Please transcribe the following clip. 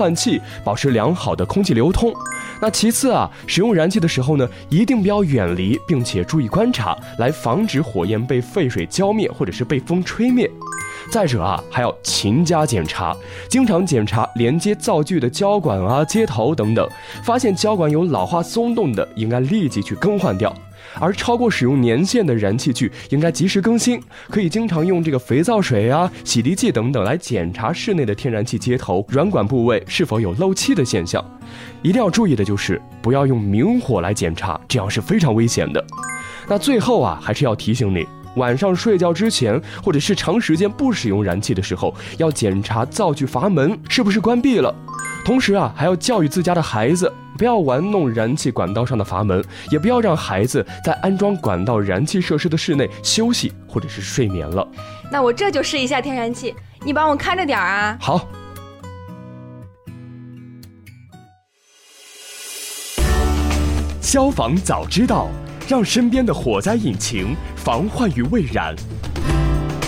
换气，保持良好的空气流通。那其次啊，使用燃气的时候呢，一定不要远离，并且注意观察，来防止火焰被沸水浇灭或者是被风吹灭。再者啊，还要勤加检查，经常检查连接灶具的胶管啊、接头等等，发现胶管有老化松动的，应该立即去更换掉。而超过使用年限的燃气具应该及时更新，可以经常用这个肥皂水啊、洗涤剂等等来检查室内的天然气接头软管部位是否有漏气的现象。一定要注意的就是不要用明火来检查，这样是非常危险的。那最后啊，还是要提醒你，晚上睡觉之前或者是长时间不使用燃气的时候，要检查灶具阀门是不是关闭了。同时啊，还要教育自家的孩子不要玩弄燃气管道上的阀门，也不要让孩子在安装管道燃气设施的室内休息或者是睡眠了。 那我这就试一下天然气，你帮我看着点啊。 好。消防早知道，让身边的火灾引擎防患于未然。